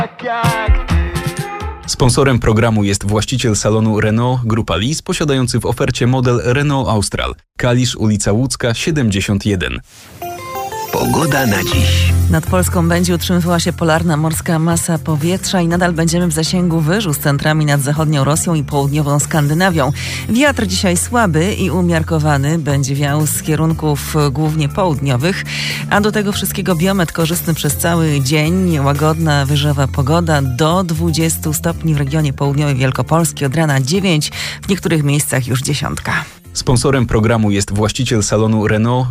Sponsorem programu jest właściciel salonu Renault Grupa Lis, posiadający w ofercie model Renault Austral. Kalisz, ulica Łódzka, 71. Pogoda na dziś. Nad Polską będzie utrzymywała się polarna morska masa powietrza i nadal będziemy w zasięgu wyżu z centrami nad zachodnią Rosją i południową Skandynawią. Wiatr dzisiaj słaby i umiarkowany, będzie wiał z kierunków głównie południowych, a do tego wszystkiego biometr korzystny przez cały dzień, łagodna, wyżowa pogoda, do 20 stopni w regionie południowej Wielkopolski, od rana 9, w niektórych miejscach już 10. Sponsorem programu jest właściciel salonu Renault